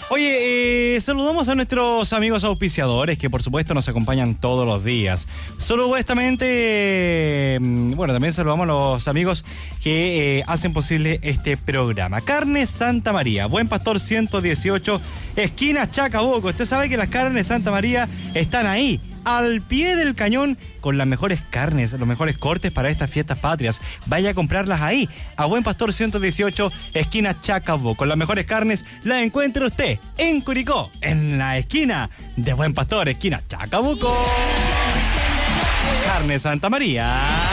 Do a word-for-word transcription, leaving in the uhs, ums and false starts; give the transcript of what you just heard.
Oye, eh, saludamos a nuestros amigos auspiciadores que por supuesto nos acompañan todos los días. Supuestamente, eh, bueno, también saludamos a los amigos que eh, hacen posible este programa. Carne Santa María, Buen Pastor ciento dieciocho, esquina Chacabuco. Usted sabe que las carnes Santa María están ahí, al pie del cañón, con las mejores carnes, los mejores cortes para estas fiestas patrias. Vaya a comprarlas ahí, a Buen Pastor ciento dieciocho, esquina Chacabuco. Con las mejores carnes las encuentra usted en Curicó, en la esquina de Buen Pastor, esquina Chacabuco. Carne Santa María.